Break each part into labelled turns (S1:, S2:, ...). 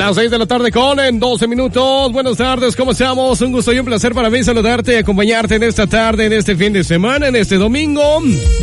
S1: Las 6 de la tarde con 12 minutos. Buenas tardes, ¿cómo estamos? Un gusto y un placer para mí saludarte y acompañarte en esta tarde, en este fin de semana, en este domingo.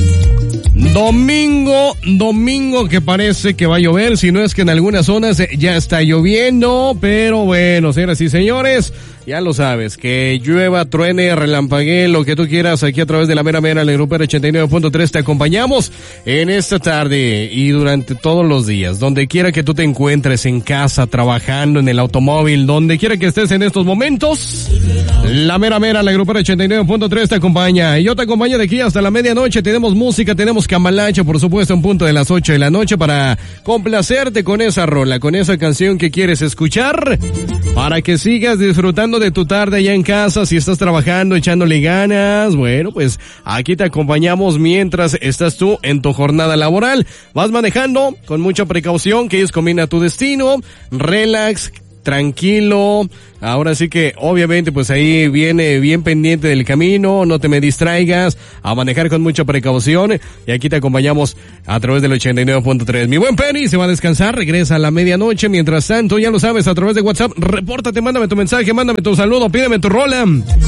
S1: Domingo que parece que va a llover, si no es que en algunas zonas ya está lloviendo, pero bueno, señoras y señores, ya lo sabes, que llueva, truene, relampaguee, lo que tú quieras, aquí a través de la mera la Grupera 89.3 te acompañamos en esta tarde y durante todos los días, donde quiera que tú te encuentres, en casa, trabajando, en el automóvil, donde quiera que estés en estos momentos, la mera la Grupera 89.3 te acompaña, y yo te acompaño de aquí hasta la medianoche. Tenemos música, tenemos cambalache, por supuesto, en punto de las 8 de la noche para complacerte con esa rola, con esa canción que quieres escuchar, para que sigas disfrutando de tu tarde allá en casa. Si estás trabajando, echándole ganas, bueno, pues aquí te acompañamos mientras estás tú en tu jornada laboral. Vas manejando con mucha precaución, que ellos combina a tu destino, relax, tranquilo. Ahora sí que obviamente pues ahí viene bien pendiente del camino, no te me distraigas, a manejar con mucha precaución, y aquí te acompañamos a través del 89.3. Mi buen Penny se va a descansar, regresa a la medianoche. Mientras tanto, ya lo sabes, a través de WhatsApp, repórtate, mándame tu mensaje, mándame tu saludo, pídeme tu rola.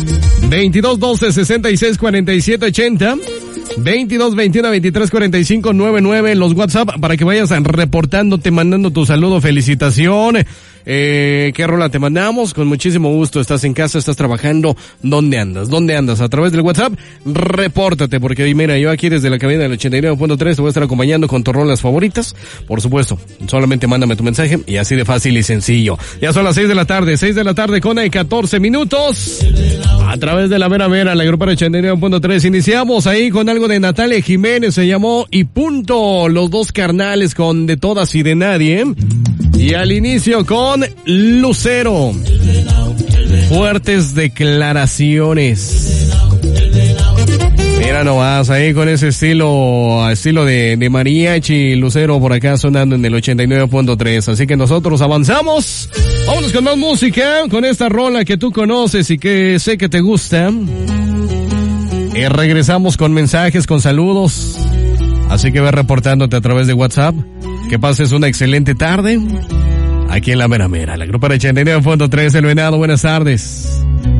S1: 2212 66 47 80 22 21 23 45 99 los WhatsApp para que vayas reportándote, mandando tu saludo, felicitación. ¿Qué rola te mandamos? Con muchísimo gusto. Estás en casa, estás trabajando, ¿dónde andas? A través del WhatsApp, repórtate, porque mira, yo aquí desde la cabina del 89.3 te voy a estar acompañando con tus rolas favoritas. Por supuesto, solamente mándame tu mensaje y así de fácil y sencillo. Ya son las 6 de la tarde con 14 minutos. A través de la mera, la Grupera 89.3, iniciamos ahí con algo de Natalia Jiménez, se llamó Y Punto, los dos carnales con De Todas y de Nadie. Y al inicio con Lucero, fuertes declaraciones. Mira nomás, ahí con ese estilo de mariachi, Lucero por acá sonando en el 89.3. Así que nosotros avanzamos. Vámonos con más música, con esta rola que tú conoces y que sé que te gusta. Y regresamos con mensajes, con saludos. Así que ve reportándote a través de WhatsApp. Que pases una excelente tarde aquí en la mera, la Grupera 89.3, El Venado. Buenas tardes.